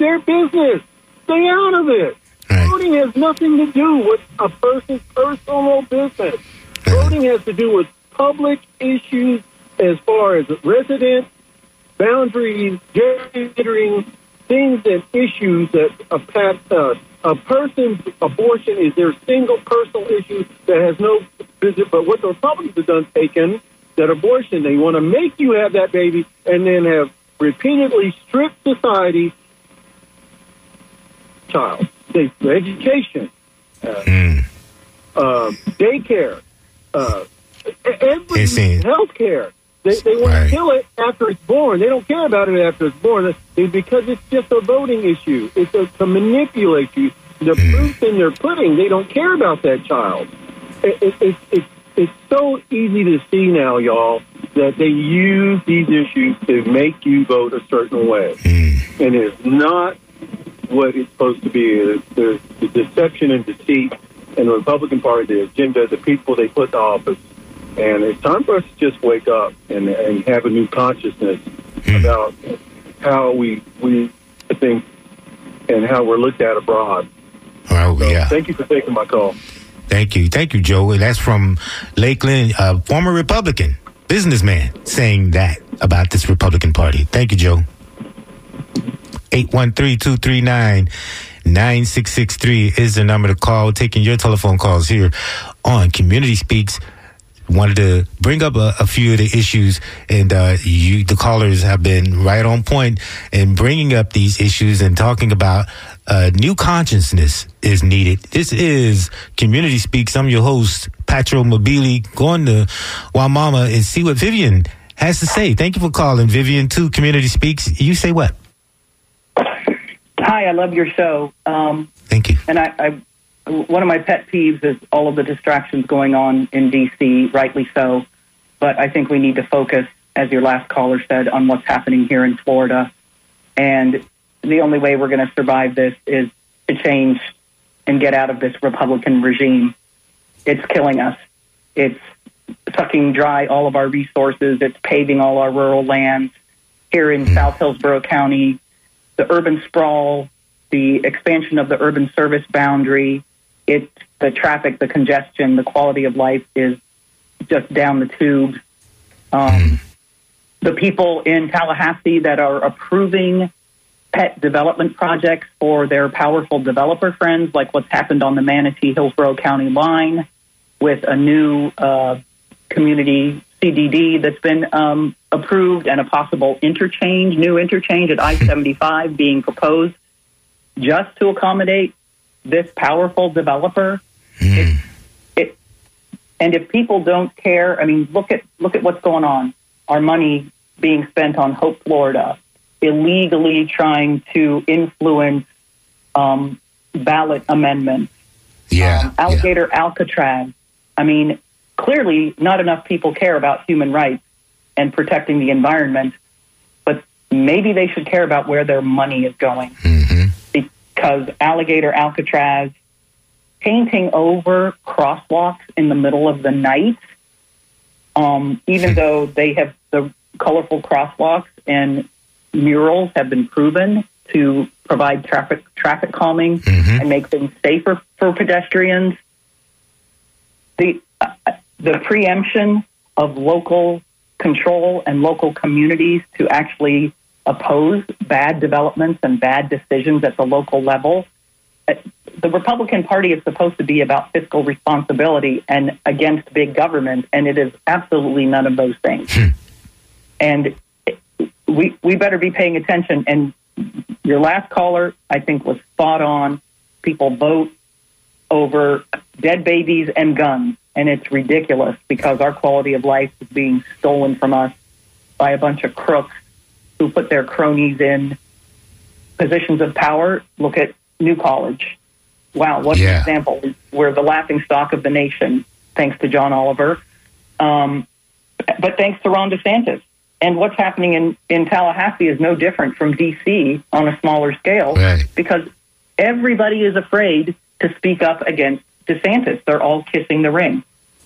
their business. Stay out of it. Right. Voting has nothing to do with a person's personal business. Voting has to do with public issues as far as resident boundaries, gerrymandering, things and issues that a person's abortion is their single personal issue that has no business. But what the Republicans have done, taken that abortion, they want to make you have that baby and then have repeatedly stripped society, child, education, daycare, health care. They want to kill it after it's born. They don't care about it after it's born because it's just a voting issue. It's to manipulate you. The proof in their pudding, they don't care about that child. It's so easy to see now, y'all, that they use these issues to make you vote a certain way. And it's not what it's supposed to be. There's the deception and deceit in the Republican Party, the agenda, the people they put in office. And it's time for us to just wake up and have a new consciousness about how we think and how we're looked at abroad. Oh, so, yeah. Thank you for taking my call. Thank you, Joe. That's from Lakeland, former Republican businessman, saying that about this Republican Party. Thank you, Joe. 813-239-9663 is the number to call. Taking your telephone calls here on Community Speaks. Wanted to bring up a few of the issues, and the callers have been right on point in bringing up these issues and talking about new consciousness is needed. This is Community Speaks. I'm your host, Patro Mobili, going to Wamama and see what Vivian has to say. Thank you for calling, Vivian, to Community Speaks. You say what? Hi, I love your show. Thank you. And I one of my pet peeves is all of the distractions going on in D.C., rightly so. But I think we need to focus, as your last caller said, on what's happening here in Florida. And the only way we're going to survive this is to change and get out of this Republican regime. It's killing us. It's sucking dry all of our resources. It's paving all our rural lands. Here in South Hillsborough County, the urban sprawl, the expansion of the urban service boundary, the traffic, the congestion, the quality of life is just down the tubes. The people in Tallahassee that are approving pet development projects for their powerful developer friends, like what's happened on the Manatee-Hillsborough County line with a new community CDD that's been approved and a possible new interchange at I-75 being proposed just to accommodate this powerful developer. And if people don't care, I mean, look at what's going on. Our money being spent on Hope, Florida, illegally trying to influence ballot amendments. Alligator Alcatraz. I mean, clearly not enough people care about human rights and protecting the environment, but maybe they should care about where their money is going. Because Alligator Alcatraz, painting over crosswalks in the middle of the night, even though they have the colorful crosswalks and murals have been proven to provide traffic calming and make things safer for pedestrians. The preemption of local control and local communities to actually oppose bad developments and bad decisions at the local level. The Republican Party is supposed to be about fiscal responsibility and against big government, and it is absolutely none of those things. And we better be paying attention. And your last caller, I think, was spot on. People vote over dead babies and guns, and it's ridiculous because our quality of life is being stolen from us by a bunch of crooks who put their cronies in positions of power. Look at New College. Wow, what an example. We're the laughingstock of the nation, thanks to John Oliver. But thanks to Ron DeSantis. And what's happening in Tallahassee is no different from D.C. on a smaller scale, because everybody is afraid to speak up against DeSantis. They're all kissing the ring.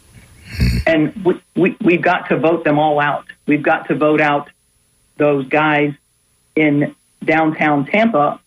And we've got to vote them all out. We've got to vote out those guys in downtown Tampa